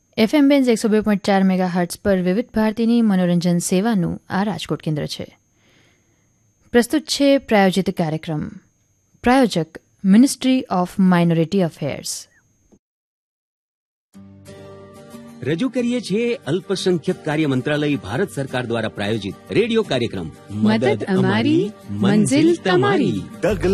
FM Benz 102.4 megahertz પર વિવિધ ભારતીની મનોરંજન સેવાનું આ રાજકોટ કેન્દ્ર છે. પ્રસ્તુત છે પ્રાયોજિત કાર્યક્રમ. પ્રાયોજક મિનિસ્ટ્રી ઓફ માઇનોરિટી અફેર્સ. રજૂ કરીએ છીએ અલ્પસંખ્યક કાર્ય મંત્રાલય ભારત સરકાર દ્વારા પ્રાયોજિત રેડિયો કાર્યક્રમ મદદ અમારી મંઝિલ તમારી.